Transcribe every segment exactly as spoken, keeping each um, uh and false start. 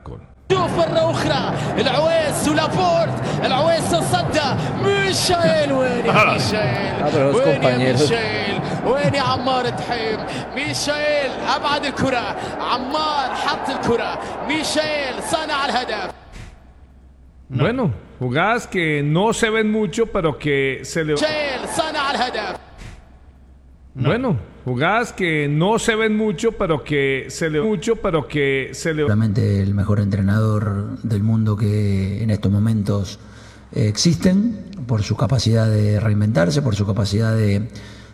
Caracol. شوف مرة أخرى العويس ولابورت العويس تصدى ميشيل وين يا ميشيل وين يا ميشيل وين يا عمار تحيم ميشيل أبعد الكرة عمار حط الكرة ميشيل صنع الهدف. No. Bueno, jugadas que no se ven mucho, pero que se le... ميشيل صنع الهدف. No. Bueno, jugadas que no se ven mucho, pero que se le mucho, pero que se le. Realmente el mejor entrenador del mundo que en estos momentos eh, existen, por su capacidad de reinventarse, por su capacidad de,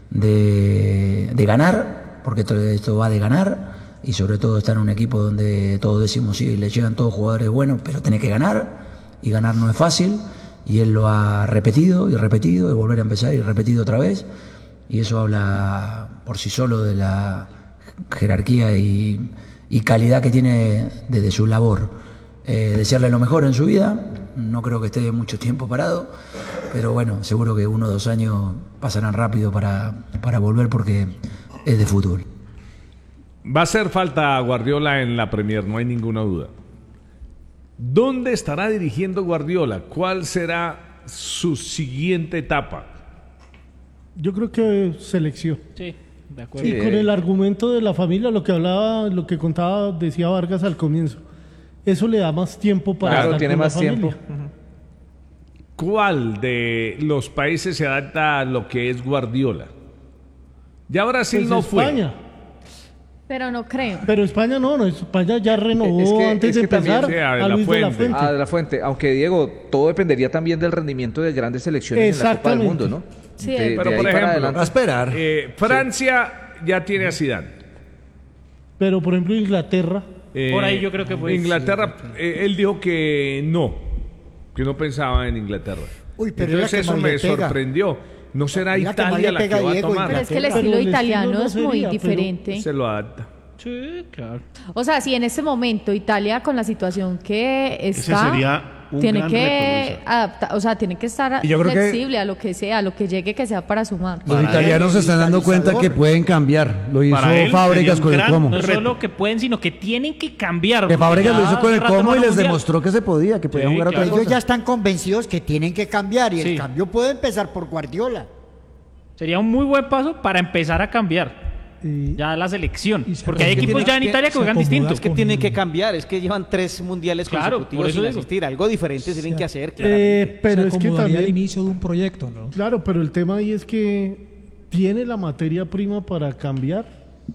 de, de ganar, porque todo esto va de ganar, y sobre todo estar en un equipo donde todos decimos sí, le llegan todos jugadores buenos, pero tiene que ganar, y ganar no es fácil, y él lo ha repetido y repetido, y volver a empezar y repetido otra vez. Y eso habla por sí solo de la jerarquía y, y calidad que tiene desde su labor. Eh, desearle lo mejor en su vida, no creo que esté mucho tiempo parado, pero bueno, seguro que uno o dos años pasarán rápido para, para volver porque es de fútbol. Va a hacer falta Guardiola en la Premier, no hay ninguna duda. ¿Dónde estará dirigiendo Guardiola? ¿Cuál será su siguiente etapa? Yo creo que selección. Sí, de acuerdo. Y con el argumento de la familia, lo que hablaba, lo que contaba, decía Vargas al comienzo. Eso le da más tiempo para claro, estar tiene con más la tiempo. familia. ¿Cuál de los países se adapta a lo que es Guardiola? Ya Brasil Pues no España. fue. Pero no creo. Pero España no, no, España ya renovó Es que- antes es de que también- empezar Sí, a a La Luis de la Fuente. Fuente. Ah, de la Fuente. Aunque, Diego, todo dependería también del rendimiento de grandes selecciones en la Copa del Exactamente. Mundo, ¿no? Sí, De- de Pero ahí por para ejemplo, adelante. A esperar. Eh, Francia ya tiene a Zidane. Pero por ejemplo Inglaterra, Eh, Por ahí yo creo que fue- Inglaterra, eh, él dijo que no, que no pensaba en Inglaterra. Uy, pero Entonces es la que eso más me le pega. sorprendió. No será Mira que más Italia le la pega que va a Diego, tomar. Pero es que el Pero estilo el estilo italiano no es muy sería, pero- diferente. Se lo adapta. Sí, claro. O sea, si en este momento Italia con la situación que está, sería un tiene gran que reto, adaptar, o sea, tiene que estar Y yo creo que- flexible a lo que sea, a lo que llegue que sea para sumar. Los Para italianos él, se están dando cuenta que pueden cambiar. Lo hizo Para él Fábregas sería un con el gran Como. No reto. solo que pueden, sino que tienen que cambiar. Que Fábregas lo porque hizo con ya el rato Como no y van les a mundial. demostró que se podía, que podía Sí, jugar otra claro. cosa. Ellos ya están convencidos que tienen que cambiar y Sí. el cambio puede empezar por Guardiola. Sería un muy buen paso para empezar a cambiar y ya la selección. Y se- Porque hay es que equipos tiene- ya en Italia que se juegan acomoda distinto. Es que Tienen que cambiar, es que llevan tres mundiales Claro, consecutivos por eso sin digo. asistir. Algo diferente tienen que hacer. eh, claramente. pero se es que acomodaría al también, inicio de un proyecto, ¿no? claro, pero el tema ahí es que tiene la materia prima para cambiar.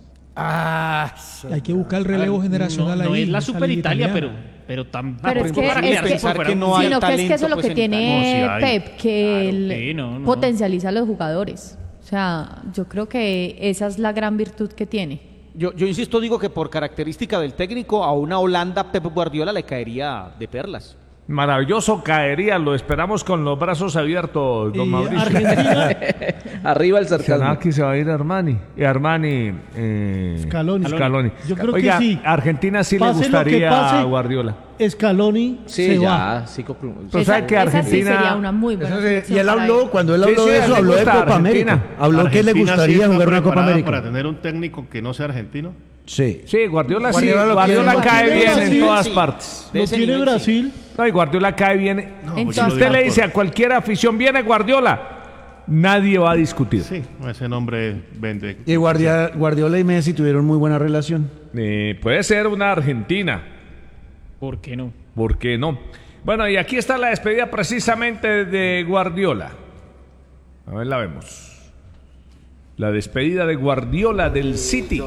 Ah, Hay que buscar el relevo No, generacional no ahí. es la esa Super liga Italia, pero, italiana. pero tampoco Pero es que, para es crear que- equipo fuera que un- no hay sino que es que talento, eso es lo pues, que en tiene Italia. No, sí hay. Pep, que él sí, no, no. potencializa a los jugadores. O sea, yo creo que esa es la gran virtud que tiene. Yo, yo insisto, digo que por característica del técnico, a una Holanda Pep Guardiola le caería de perlas. Maravilloso caería, lo esperamos con los brazos abiertos, don Y Mauricio. Argentina, Arriba el sarcasmo. ¿Será que se va a ir Armani? Y Armani. Eh, Scaloni. Scaloni. Yo creo Oiga, que sí. Argentina sí Pase le lo que gustaría pase, a Guardiola. Scaloni Sí, se ya. va. Sí, conclu- Pero sabe que esa sí Argentina- sería una muy buena Eso sí, selección y él para habló, él. cuando él Sí, habló sí, de a él eso, le habló de gusta Copa Argentina. América. Habló que le ¿Argentina sí gustaría está jugar una Copa preparada América. para tener un técnico que no sea argentino? Sí. Sí, Guardiola, sí. Guardiola lo Guardiola quiere. cae bien en Sí, todas sí. partes. De Lo ese tiene nivel, Brasil. No, y Guardiola cae bien. No, En pues todas yo lo Usted digo le por- dice a cualquier afición, viene Guardiola, nadie va a discutir. Sí, ese nombre vende. Y Guardia- Guardiola y Messi tuvieron muy buena relación. Eh, puede ser una Argentina, ¿Por qué no? ¿por qué no? Bueno, y aquí está la despedida precisamente de Guardiola. A ver, la vemos. La despedida de Guardiola del City.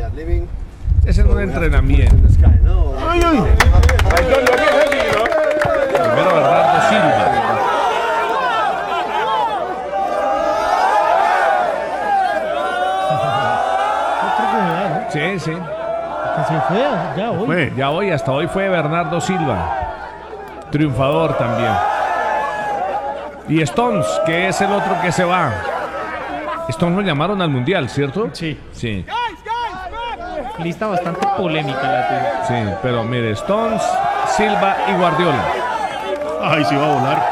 Es en un entrenamiento. Ay, ay. Primero Bernardo Silva. Otro que vea, ¿no? Sí, sí. Que se fue ya hoy. Fue. Ya hoy, hasta hoy fue Bernardo Silva. Triunfador también. Y Stones, que es el otro que se va. Stones lo llamaron al Mundial, ¿cierto? Sí. Sí, Lista bastante polémica la tuya. sí. Pero mire, Stones, Silva y Guardiola. Ay, sí va a volar.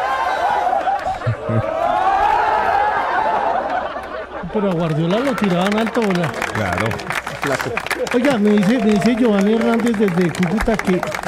Pero a Guardiola lo tiraban alto, ¿verdad? Claro. Oiga, me dice, me dice Giovanni Hernández desde Cúcuta que